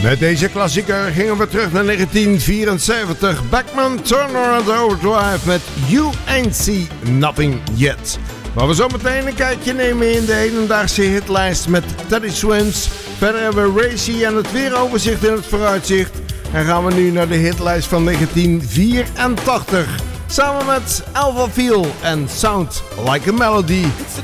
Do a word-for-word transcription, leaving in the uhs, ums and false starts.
Met deze klassieker gingen we terug naar negentien vierenzeventig. Beckman Turner and Overdrive met You Ain't See Nothing Yet. Waar we zo meteen een kijkje nemen in de hedendaagse hitlijst met Teddy Swims. Verder hebben we Racy en het weeroverzicht in het vooruitzicht. En gaan we nu naar de hitlijst van negentien vierentachtig. Samen met Alphaville en Sound Like a Melody. It's a